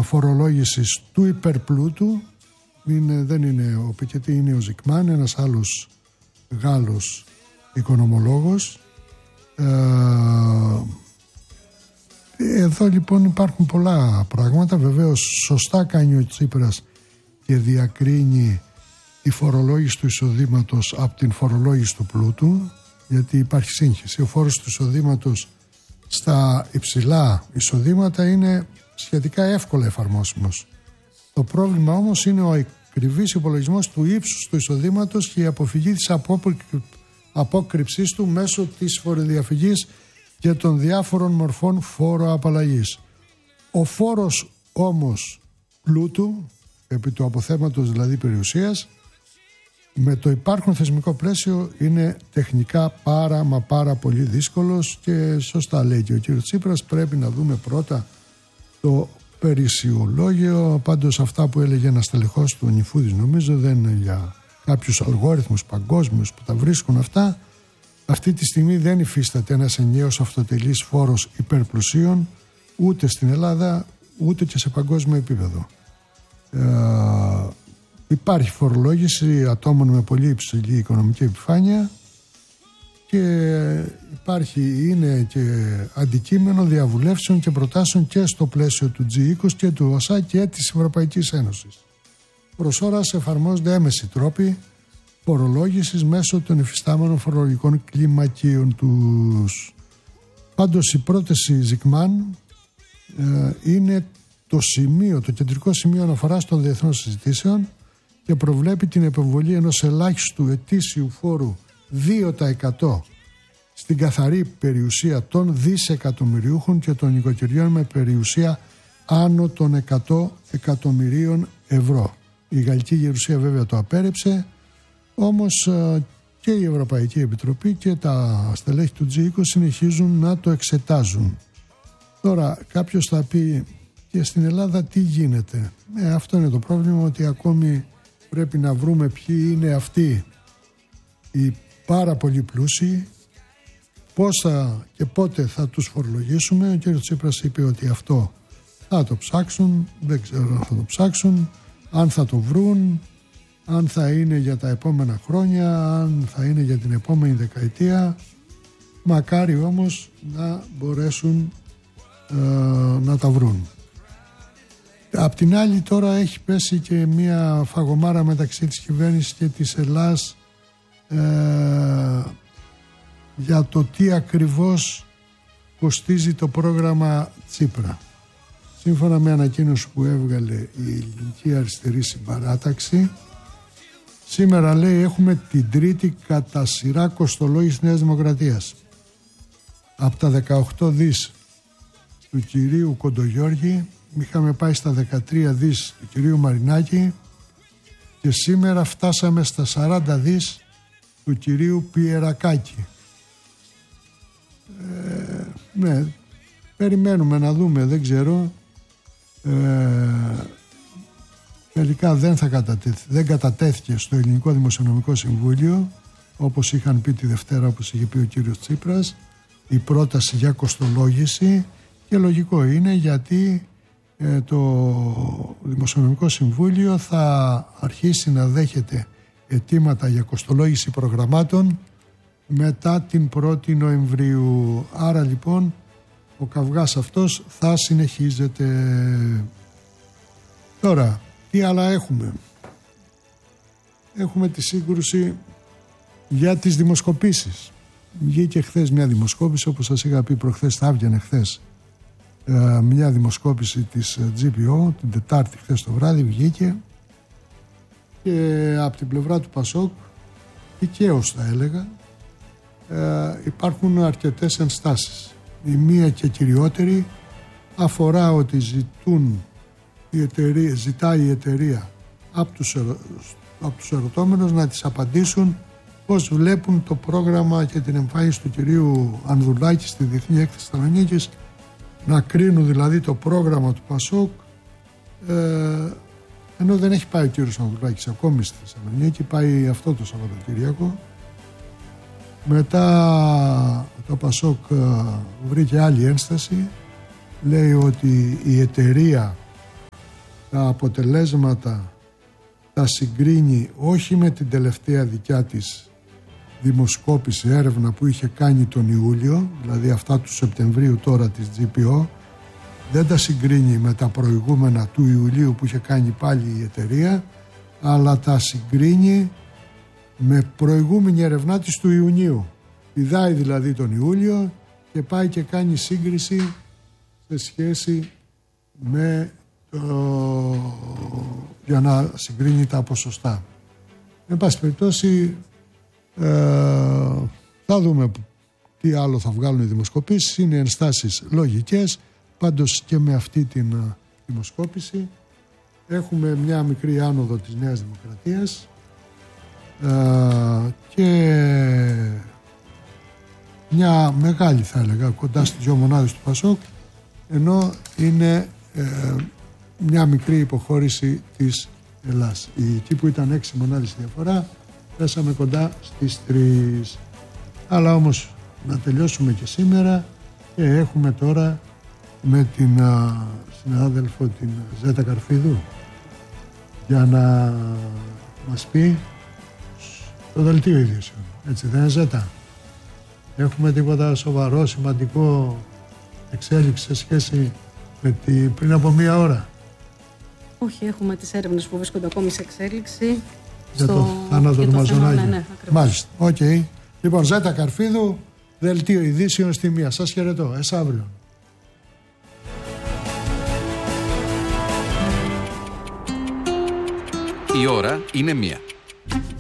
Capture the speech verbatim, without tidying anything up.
φορολόγησης του υπερπλούτου. Είναι, δεν είναι ο Πικετή, είναι ο Ζικμάν, ένας άλλος Γάλλος οικονομολόγος. Ε, εδώ λοιπόν υπάρχουν πολλά πράγματα. Βεβαίως σωστά κάνει ο Τσίπρας και διακρίνει τη φορολόγηση του εισοδήματος από την φορολόγηση του πλούτου, γιατί υπάρχει σύγχυση. Ο φόρος του εισοδήματος στα υψηλά εισοδήματα είναι σχετικά εύκολα εφαρμόσιμος. Το πρόβλημα όμως είναι ο ακριβής υπολογισμός του ύψους του εισοδήματος και η αποφυγή της απόκρυψής του μέσω της φοροδιαφυγής και των διάφορων μορφών φόρο απαλλαγής. Ο φόρος όμως πλούτου, επί του αποθέματος δηλαδή περιουσίας, με το υπάρχον θεσμικό πλαίσιο είναι τεχνικά πάρα μα πάρα πολύ δύσκολος και σωστά λέει και ο κύριος Τσίπρας, πρέπει να δούμε πρώτα το περισσιολόγιο. Πάντως αυτά που έλεγε ένας τελεχός του Νιφούδης, νομίζω δεν είναι για κάποιους αλγόριθμους παγκόσμιους που τα βρίσκουν αυτά. Αυτή τη στιγμή δεν υφίσταται ένας ενιαίος αυτοτελής φόρος υπερπλουσίων ούτε στην Ελλάδα ούτε και σε παγκόσμιο επίπεδο. Ε, υπάρχει φορολόγηση ατόμων με πολύ υψηλή οικονομική επιφάνεια και υπάρχει, είναι και αντικείμενο διαβουλεύσεων και προτάσεων και στο πλαίσιο του τζι είκοσι και του ΟΣΑ και της Ευρωπαϊκής Ένωσης. Προς ώρας εφαρμόζονται έμεση τρόποι φορολόγησης μέσω των υφιστάμενων φορολογικών κλιμακίων τους. Πάντως η πρόταση Ζικμάν ε, είναι το σημείο, το κεντρικό σημείο αναφοράς των διεθνών συζητήσεων και προβλέπει την επιβολή ενός ελάχιστου ετήσιου φόρου δύο τοις εκατό στην καθαρή περιουσία των δισεκατομμυριούχων και των νοικοκυριών με περιουσία άνω των εκατό εκατομμυρίων ευρώ. Η Γαλλική Γερουσία βέβαια το απέρριψε, όμως και η Ευρωπαϊκή Επιτροπή και τα στελέχη του τζι είκοσι συνεχίζουν να το εξετάζουν. Τώρα κάποιος θα πει, και στην Ελλάδα τι γίνεται? Ε, αυτό είναι το πρόβλημα, ότι ακόμη πρέπει να βρούμε ποιοι είναι αυτοί οι πάρα πολύ πλούσιοι, πόσα και πότε θα τους φορολογήσουμε. Ο κ. Τσίπρας είπε ότι αυτό θα το ψάξουν, δεν ξέρω αν θα το ψάξουν, αν θα το βρουν, αν θα είναι για τα επόμενα χρόνια, αν θα είναι για την επόμενη δεκαετία. Μακάρι όμως να μπορέσουν ε, να τα βρουν. Απ' την άλλη τώρα έχει πέσει και μια φαγωμάρα μεταξύ της κυβέρνησης και της Ελλάς ε, για το τι ακριβώς κοστίζει το πρόγραμμα Τσίπρα. Σύμφωνα με ανακοίνωση που έβγαλε η Ελληνική Αριστερή Συμπαράταξη, σήμερα λέει έχουμε την τρίτη κατά σειρά κοστολόγηση Νέας Δημοκρατίας. Από τα δεκαοκτώ δις του κυρίου Κοντογιώργη είχαμε πάει στα δεκατρία δις του κυρίου Μαρινάκη και σήμερα φτάσαμε στα σαράντα δις του κυρίου Πιερακάκη. Ε, ναι, περιμένουμε να δούμε, δεν ξέρω. Ε, τελικά δεν, θα κατατέθη, δεν κατατέθηκε στο Ελληνικό Δημοσιονομικό Συμβούλιο, όπως είχαν πει τη Δευτέρα, όπως είχε πει ο κύριος Τσίπρας, η πρόταση για κοστολόγηση, και λογικό είναι, γιατί ε, το Δημοσιονομικό Συμβούλιο θα αρχίσει να δέχεται αιτήματα για κοστολόγηση προγραμμάτων μετά την πρώτη Νοεμβρίου. Άρα λοιπόν ο καυγάς αυτός θα συνεχίζεται. Τώρα, τι άλλα έχουμε? Έχουμε τη σύγκρουση για τις δημοσκοπήσεις. Βγήκε χθες μια δημοσκόπηση, όπως σας είχα πει προχθές, θα έβγαινε χθες μια δημοσκόπηση της τζι πι ο την Τετάρτη, χθες το βράδυ βγήκε, και από την πλευρά του Πασόκ, δικαίως θα έλεγα, υπάρχουν αρκετές ενστάσεις. Η μία και κυριότερη αφορά ότι ζητούν η εταιρεία, ζητάει η εταιρεία από τους, ερω, από τους ερωτώμενους να τις απαντήσουν πώς βλέπουν το πρόγραμμα και την εμφάνιση του κυρίου Ανδρουλάκη στη Διεθνή Έκθεση Θεσσαλονίκης, να κρίνουν δηλαδή το πρόγραμμα του Πασόκ, ε, ενώ δεν έχει πάει ο κύριος Ανδρουλάκης ακόμη στη Θεσσαλονίκη, πάει αυτό το Σαββατοκύριακο. Μετά το Πασόκ βρήκε άλλη ένσταση, λέει ότι η εταιρεία τα αποτελέσματα τα συγκρίνει όχι με την τελευταία δικιά της δημοσκόπηση, έρευνα που είχε κάνει τον Ιούλιο, δηλαδή αυτά του Σεπτεμβρίου τώρα της τζι πι ο, δεν τα συγκρίνει με τα προηγούμενα του Ιουλίου που είχε κάνει πάλι η εταιρεία, αλλά τα συγκρίνει με προηγούμενη ερευνά της του Ιουνίου. Πηδάει δηλαδή τον Ιούλιο και πάει και κάνει σύγκριση σε σχέση με το... για να συγκρίνει τα ποσοστά. Εν πάση περιπτώσει, ε, θα δούμε τι άλλο θα βγάλουν οι δημοσκοπήσεις. Είναι ενστάσεις λογικές. Πάντως και με αυτή την uh, δημοσκόπηση έχουμε μια μικρή άνοδο της Νέας Δημοκρατίας uh, και μια μεγάλη, θα έλεγα, κοντά στις δύο μονάδες του Πασόκ, ενώ είναι uh, μια μικρή υποχώρηση της Ελλάς. Εκεί που ήταν έξι μονάδες διαφορά, πέσαμε κοντά στις τρεις. Αλλά όμως να τελειώσουμε και σήμερα και έχουμε τώρα με την α, συνάδελφο την Ζέτα Καρφίδου για να μας πει το δελτίο ειδήσεων. Έτσι δεν είναι, Ζέτα? Έχουμε τίποτα σοβαρό, σημαντικό εξέλιξη σε σχέση με την πριν από μία ώρα? Όχι, έχουμε τις έρευνες που βρίσκονται ακόμη σε εξέλιξη. Για στο... το θάνατο του Μαζονάκη. Ναι, ναι, μάλιστα. Οκ. Okay. Λοιπόν, Ζέτα Καρφίδου, δελτίο ειδήσεων στη μία. Σας χαιρετώ. Εσ' αύριο. Η ώρα είναι μία.